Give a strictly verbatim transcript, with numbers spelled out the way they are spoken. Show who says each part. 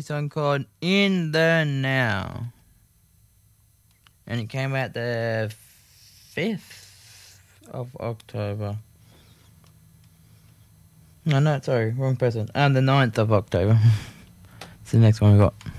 Speaker 1: song called In the Now. And it came out the fifth of October. No, no, sorry, wrong person. And the ninth of October. It's the next one we got.